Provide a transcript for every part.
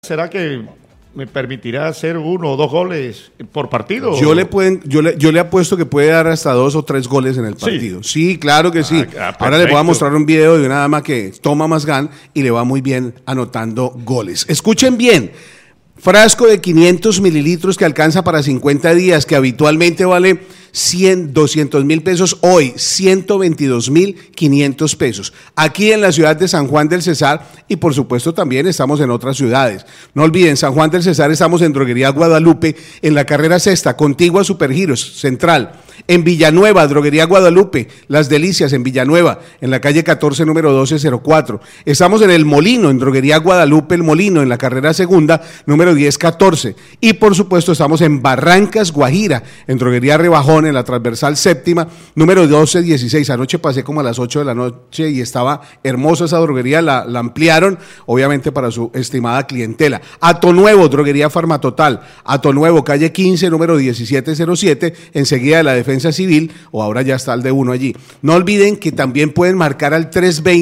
¿Será que me permitirá hacer 1 o 2 goles por partido? Yo le apuesto que puede dar hasta 2 o 3 goles en el partido. Sí, claro que sí. Ahora les voy a mostrar un video de una dama que toma Mazgán y le va muy bien anotando goles. Escuchen bien. Frasco de 500 mililitros que alcanza para 50 días, que habitualmente vale 200,000 pesos, hoy 122,500 pesos. Aquí en la ciudad de San Juan del Cesar y por supuesto también estamos en otras ciudades. No olviden, San Juan del Cesar estamos en Droguería Guadalupe, en la carrera sexta, contigua a Supergiros, Central. En Villanueva, Droguería Guadalupe, Las Delicias en Villanueva, en la calle 14, número 1204. Estamos en El Molino, en Droguería Guadalupe, El Molino, en la carrera segunda, número 1014. Y por supuesto estamos en Barrancas, Guajira, en Droguería Rebajón, en la transversal séptima, número 1216. Anoche pasé como a las 8 de la noche y estaba hermosa esa droguería, la ampliaron, obviamente para su estimada clientela. Ato Nuevo, Droguería Farmatotal, Ato Nuevo, calle 15, número 1707, enseguida de la Defensa Civil, o ahora ya está el de uno allí. No olviden que también pueden marcar al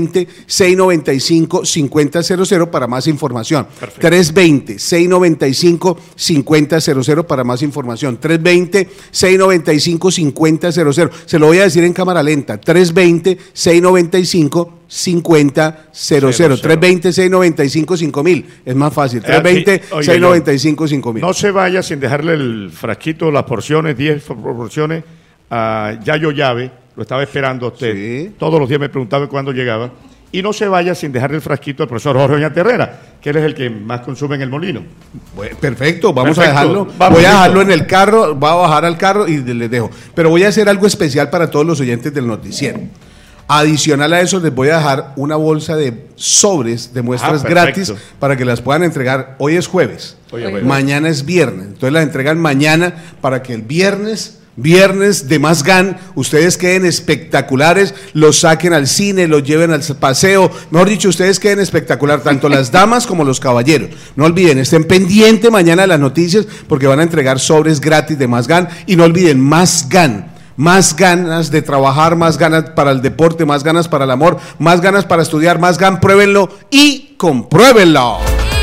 320-695-5000 para más información. 320-695-5000 para más información. 320-695-5000. Se lo voy a decir en cámara lenta. 320-695-5000. 320-695-5000. Es más fácil. 320-695-5000. No se vaya sin dejarle el frasquito, las porciones, 10 porciones a Yayo Llave. Lo estaba esperando a usted. Sí. Todos los días me preguntaba cuándo llegaba. Y no se vaya sin dejarle el frasquito al profesor Jorge Oñate Herrera, que él es el que más consume en El Molino. Bueno, perfecto, vamos a dejarlo. Voy a dejarlo en el carro, va a bajar al carro y les dejo. Pero voy a hacer algo especial para todos los oyentes del noticiero. Adicional a eso, les voy a dejar una bolsa de sobres de muestras gratis para que las puedan entregar. Hoy es jueves, mañana es viernes. Entonces las entregan mañana para que el viernes de Mazgán, ustedes queden espectaculares, los saquen al cine, los lleven al paseo, mejor dicho, ustedes queden espectacular, tanto las damas como los caballeros. No olviden, estén pendientes mañana de las noticias porque van a entregar sobres gratis de Mazgán y no olviden, Mazgán. Más ganas de trabajar, más ganas para el deporte, más ganas para el amor, más ganas para estudiar, Mazgán, pruébenlo y compruébenlo.